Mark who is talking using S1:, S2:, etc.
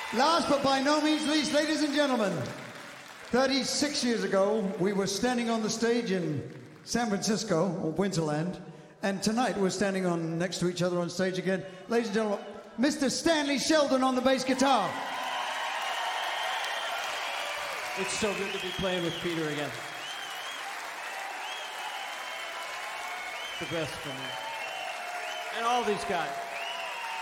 S1: Last but by no means least, ladies and gentlemen, 36 years ago, we were standing on the stage in San Francisco, or Winterland, and tonight we're standing on next to each other on stage again. Ladies and gentlemen, Mr. Stanley Sheldon on the bass guitar.
S2: It's so good to be playing with Peter again. The best for me. And all these guys.